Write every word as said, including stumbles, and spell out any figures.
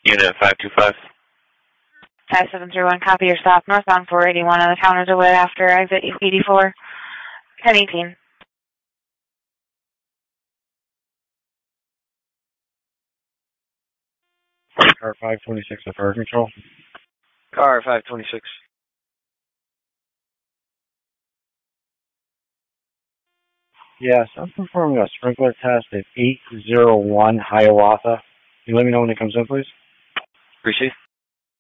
Unit five two five. five seven three one, copy your stop. Northbound four eighty-one on the counter delay after exit eighty-four. ten eighteen. Car five twenty-six, the fire control. Car five twenty-six. Yes, I'm performing a sprinkler test at eight oh one Hiawatha. Can you let me know when it comes in, please? Receive.